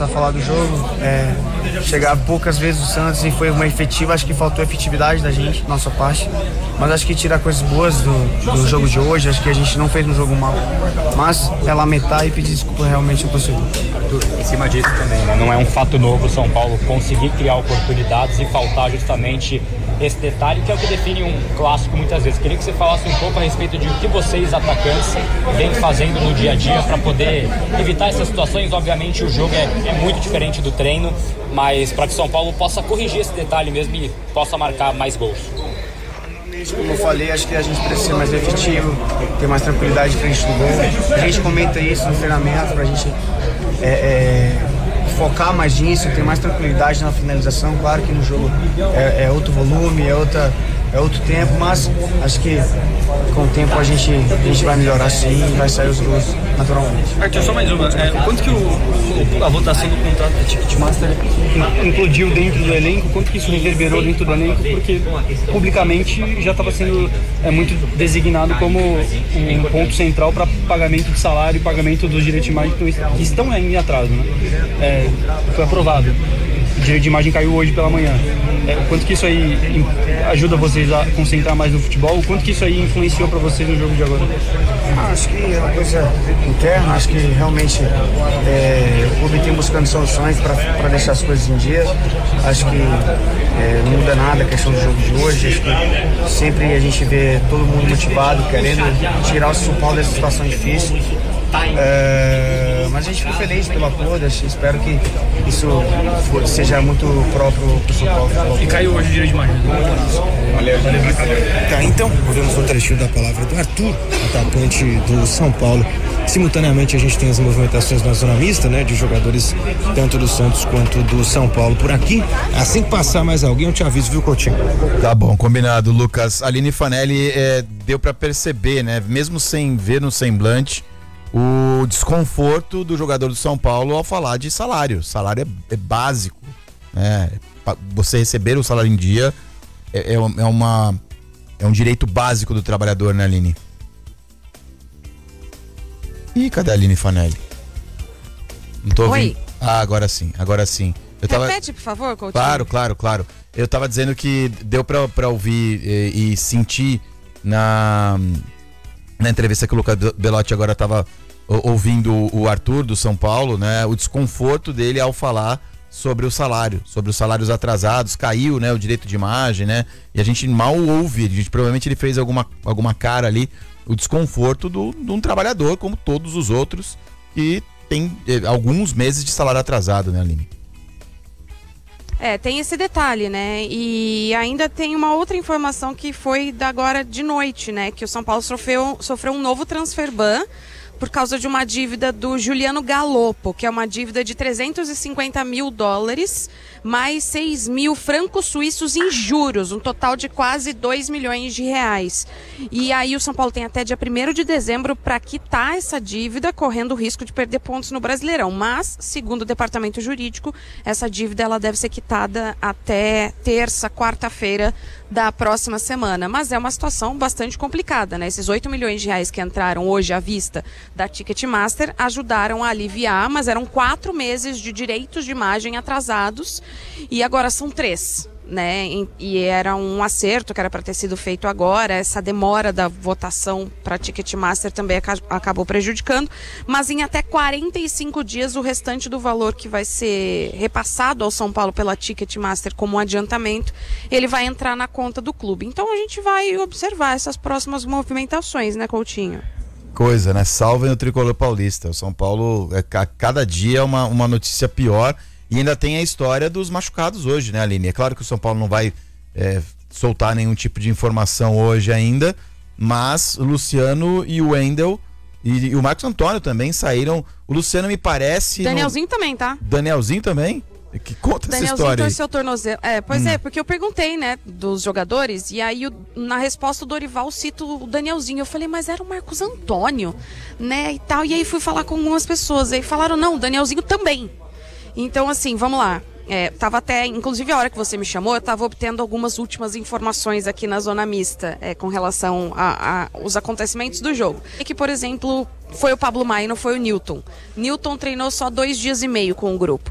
voltar a falar do jogo. Chegar poucas vezes o Santos e foi uma efetiva, acho que faltou efetividade da gente, nossa parte. Mas acho que tirar coisas boas do jogo de hoje, acho que a gente não fez um jogo mal. Mas é lamentar e pedir desculpa realmente ao torcedor. Em cima disso também, né? Não é um fato novo o São Paulo conseguir criar oportunidades e faltar justamente esse detalhe, que é o que define um clássico muitas vezes. Queria que você falasse um pouco a respeito de o que vocês, atacantes, vêm fazendo no dia a dia para poder evitar essas situações. Obviamente o jogo é muito diferente do treino, mas para que o São Paulo possa corrigir esse detalhe mesmo e possa marcar mais gols. Como eu falei, acho que a gente precisa ser mais efetivo, ter mais tranquilidade frente do gol. A gente comenta isso no treinamento pra gente focar mais nisso, ter mais tranquilidade na finalização. Claro que no jogo é outro volume, é outro tempo, mas acho que com o tempo a gente vai melhorar sim e vai sair os gols naturalmente. Arthur, só mais uma. Quanto que a votação do contrato da Ticketmaster implodiu dentro do elenco? Quanto que isso reverberou dentro do elenco? Porque publicamente já estava sendo muito designado como um ponto central para pagamento de salário e pagamento dos direitos de imagem que estão ainda em atraso, né? Foi aprovado. O direito de imagem caiu hoje pela manhã. Quanto que isso aí ajuda vocês a concentrar mais no futebol? O quanto que isso aí influenciou para vocês no jogo de agora? Acho que é uma coisa interna. Acho que realmente o clube tem buscando soluções para deixar as coisas em dia. Acho que não muda nada a questão do jogo de hoje. Acho que sempre a gente vê todo mundo motivado, querendo tirar o São Paulo dessa situação difícil. Mas a gente fica feliz pelo acordo, espero que isso seja muito próprio para o São Paulo. E caiu hoje o direito de imagem. Valeu. Tá, então, ouvimos um trechinho da palavra do Arthur, atacante do São Paulo. Simultaneamente a gente tem as movimentações na zona mista, né, de jogadores tanto do Santos quanto do São Paulo por aqui. Assim que passar mais alguém, eu te aviso, viu, Coutinho? Tá bom, combinado, Lucas. Aline Fanelli, deu pra perceber, né, mesmo sem ver no semblante, o desconforto do jogador do São Paulo ao falar de salário. Salário é básico, né? Você receber o salário em dia é um direito básico do trabalhador, né, Aline? Ih, cadê a Aline Fanelli? Não tô ouvindo. Oi. Ah, agora sim. Repete, por favor, Coutinho. Claro. Eu tava dizendo que deu pra ouvir e sentir na entrevista que o Lucas Belotti agora tava ouvindo o Arthur do São Paulo, né? O desconforto dele ao falar sobre o salário, sobre os salários atrasados, caiu, né? O direito de imagem, né? E a gente mal ouve, provavelmente ele fez alguma cara ali, o desconforto de um trabalhador, como todos os outros, que tem alguns meses de salário atrasado, né, Aline? Tem esse detalhe, né? E ainda tem uma outra informação que foi da agora de noite, né? Que o São Paulo sofreu um novo transfer ban por causa de uma dívida do Juliano Galopo, que é uma dívida de $350 mil, mais 6 mil francos suíços em juros, um total de quase 2 milhões de reais. E aí o São Paulo tem até dia 1º de dezembro para quitar essa dívida, correndo o risco de perder pontos no Brasileirão. Mas, segundo o departamento jurídico, essa dívida ela deve ser quitada até terça, quarta-feira da próxima semana. Mas é uma situação bastante complicada, né? Esses 8 milhões de reais que entraram hoje à vista da Ticketmaster ajudaram a aliviar, mas eram 4 meses de direitos de imagem atrasados e agora são 3, né? E era um acerto que era para ter sido feito agora. Essa demora da votação para Ticketmaster também acabou prejudicando, mas em até 45 dias o restante do valor que vai ser repassado ao São Paulo pela Ticketmaster como um adiantamento, ele vai entrar na conta do clube. Então a gente vai observar essas próximas movimentações, né, Coutinho? Coisa, né? Salvem o tricolor paulista. O São Paulo, cada dia é uma notícia pior. E ainda tem a história dos machucados hoje, né, Aline? É claro que o São Paulo não vai soltar nenhum tipo de informação hoje ainda, mas o Luciano e o Wendel e o Marcos Antônio também saíram. O Luciano me parece... Danielzinho também, tá? Danielzinho também? Que conta essa história? Danielzinho torceu o tornozelo. Pois é, porque eu perguntei, né, dos jogadores, e aí na resposta o Dorival cita o Danielzinho. Eu falei, mas era o Marcos Antônio, né, e tal. E aí fui falar com algumas pessoas, aí falaram, não, o Danielzinho também. Então, assim, vamos lá. Tava até, inclusive a hora que você me chamou, eu tava obtendo algumas últimas informações aqui na zona mista com relação aos acontecimentos do jogo. E que, por exemplo, foi o Pablo Maia, não foi o Newton. Newton treinou só 2 dias e meio com o grupo.